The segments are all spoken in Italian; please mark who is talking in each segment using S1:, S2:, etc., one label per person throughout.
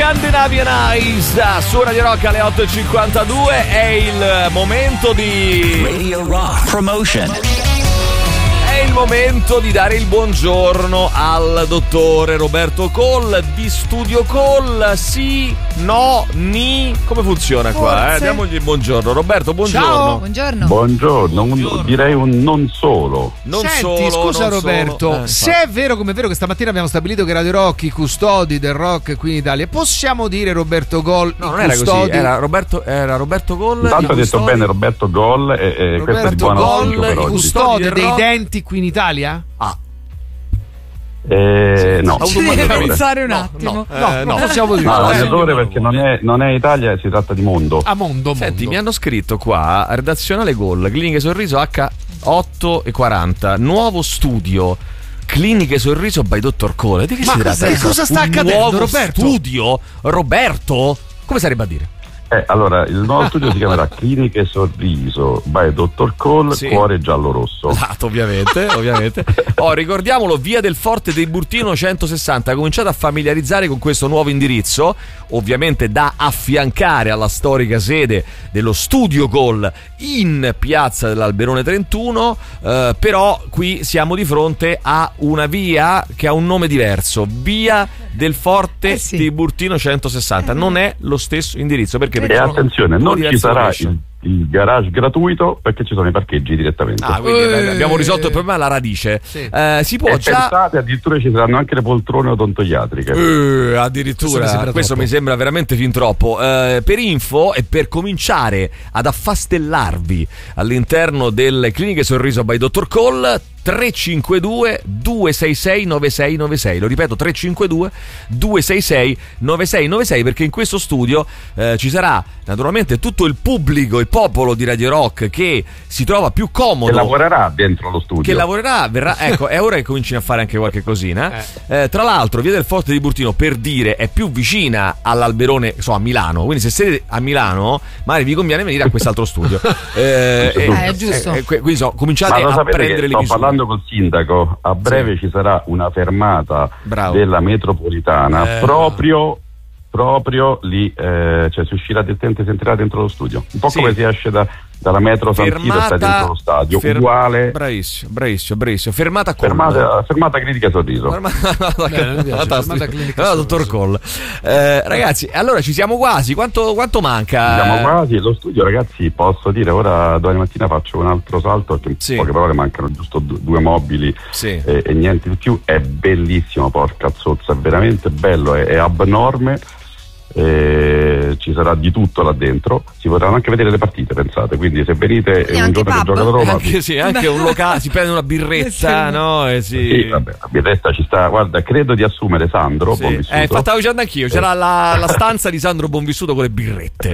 S1: Scandinavian Eyes su Radio Rock alle 8.52. È il momento di
S2: Radio Rock Promotion.
S1: È il momento di dare il buongiorno al dottore Roberto Coll di Studio Coll. Sì, no, ni. Come funziona qua? Diamogli il buongiorno. Roberto, buongiorno.
S3: Ciao. Buongiorno.
S4: Buongiorno. Direi un non solo.
S1: Non
S3: Senti,
S1: solo,
S3: scusa
S1: non
S3: Roberto,
S1: solo.
S3: se è vero come è vero che stamattina abbiamo stabilito che Radio Rock, i custodi del rock qui in Italia, possiamo dire Roberto Coll?
S1: No, non era così, era Roberto Coll.
S4: Intanto ha detto bene Roberto Coll e questo è il buon auspicio per
S3: i
S4: oggi.
S3: custodi dei denti qui in Italia?
S1: Ah.
S4: No.
S3: Ci devi
S5: pensare un attimo.
S3: No, possiamo dire.
S4: No, è un errore perché non è Italia, si tratta di mondo.
S3: A mondo.
S1: Senti, mi hanno scritto qua, redazionale Coll, Cliniche Sorriso H8:40, nuovo studio. Cliniche Sorriso by Dr. Coll. Di che si tratta?
S3: Che cosa sta accadendo,
S1: nuovo
S3: Roberto?
S1: Studio? Roberto? Come sarebbe a dire?
S4: Allora, il nuovo studio si chiamerà Cliniche Sorriso by Dr. Coll,
S1: Sì.
S4: Cuore giallo-rosso.
S1: Esatto, ovviamente. Ricordiamolo, via del Forte dei Burtino 160. Cominciate a familiarizzare con questo nuovo indirizzo, ovviamente da affiancare alla storica sede dello Studio Coll in piazza dell'Alberone 31, però qui siamo di fronte a una via che ha un nome diverso, via del Forte
S5: Sì.
S1: dei Burtino 160. Non è lo stesso indirizzo, perché
S4: E attenzione, non ci sarà il garage gratuito perché ci sono i parcheggi direttamente.
S1: Quindi abbiamo risolto il problema alla radice.
S3: Sì.
S1: Si può
S4: E
S1: già
S4: pensate, addirittura ci saranno anche le poltrone odontoiatriche.
S1: addirittura questo mi sembra veramente fin troppo. Per info e per cominciare ad affastellarvi all'interno delle Cliniche Sorriso by Dr. Coll, 352 266 9696. Lo ripeto, 352 266 9696, perché in questo studio ci sarà naturalmente tutto il pubblico, il popolo di Radio Rock che si trova più comodo,
S4: Che lavorerà dentro lo studio.
S1: che lavorerà, verrà, ecco, è ora che comincino a fare anche qualche cosina. Tra l'altro, via del Forte di Burtino, per dire, è più vicina all'Alberone, a Milano, quindi se siete a Milano magari vi conviene venire a quest'altro studio.
S5: È giusto.
S1: Quindi cominciate
S4: Ma lo
S1: a
S4: sapete
S1: prendere
S4: che
S1: le
S4: sto
S1: misure.
S4: parlando col sindaco, a breve ci sarà una fermata
S1: Bravo.
S4: della metropolitana proprio lì, cioè si uscirà direttamente, si entrerà dentro lo studio, un po' come si esce dalla metro San Siro, sta dentro lo stadio, uguale.
S1: Bravissimo. Fermata Coll.
S4: Fermata Cliniche Sorriso.
S1: Fermata Dottor Coll. Ragazzi, allora ci siamo quasi. Quanto manca?
S4: Siamo quasi. Lo studio, ragazzi, posso dire, ora domani mattina faccio un altro salto perché in poche parole mancano giusto due mobili e niente di più. È bellissimo, porca zozza, è veramente bello, è abnorme. Ci sarà di tutto là dentro, si potranno anche vedere le partite, pensate, quindi se venite
S5: E
S4: un giorno che gioca da Roma
S1: anche un locale, si prende una birretta, no?
S4: sì, vabbè, la birretta ci sta, guarda, credo di assumere Sandro Bonvissuto.
S1: Stavo dicendo anch'io, c'era la stanza di Sandro Bonvissuto con le birrette.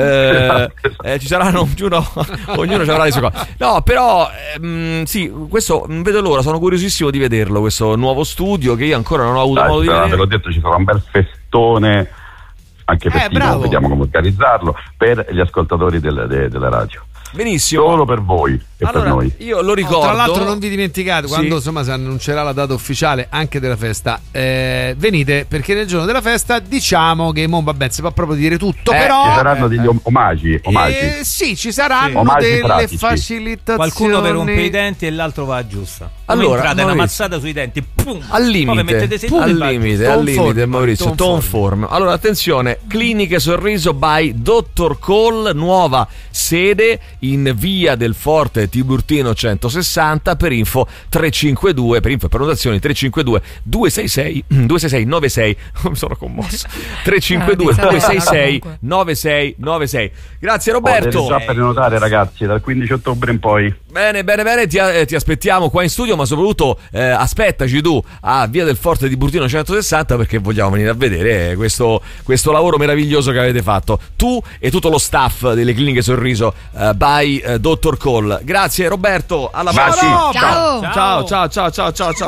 S1: Ci saranno ognuno avrà le sue cose. No, però sì, questo non vedo l'ora, sono curiosissimo di vederlo, questo nuovo studio che io ancora non ho avuto modo di vedere.
S4: Ve l'ho detto, ci sarà un bel festone anche festivo, vediamo come organizzarlo per gli ascoltatori della radio.
S1: Benissimo.
S4: Solo per voi e per noi.
S1: Io lo ricordo.
S3: Tra l'altro non vi dimenticate, quando insomma si annuncerà la data ufficiale anche della festa, venite, perché nel giorno della festa diciamo che si può proprio dire tutto, però
S4: ci saranno degli omaggi.
S3: Sì, ci saranno
S4: Omaggi
S3: delle
S4: pratici.
S3: facilitazioni.
S6: Qualcuno per rompe i denti e l'altro va giusta.
S1: Allora,
S6: entrate una mazzata sui denti, pum,
S1: al limite,
S3: Tom
S1: Maurizio, Tom Form. Allora, attenzione, Cliniche Sorriso by Dr. Coll, nuova sede in via del Forte Tiburtino 160. Per info 352, per info e prenotazioni 352 266 9696. Mi sono commosso. 352 266 9696. Grazie Roberto.
S4: Potete già prenotare, ragazzi, dal 15 ottobre in poi.
S1: Bene, ti aspettiamo qua in studio, ma soprattutto aspettaci tu a via del Forte di Burtino 160, perché vogliamo venire a vedere questo lavoro meraviglioso che avete fatto tu e tutto lo staff delle Cliniche Sorriso by Dr. Coll. Grazie Roberto, alla prossima.
S5: Ciao.
S1: Ciao.